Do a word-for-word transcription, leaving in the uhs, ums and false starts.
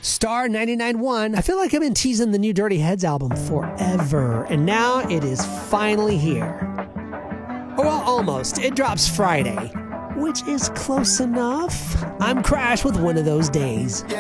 Star ninety-nine point one. I feel like I've been teasing the new Dirty Heads album forever, and now it is finally here. Oh, well, almost. It drops Friday, which is close enough. I'm Crash with One of Those Days. Yeah.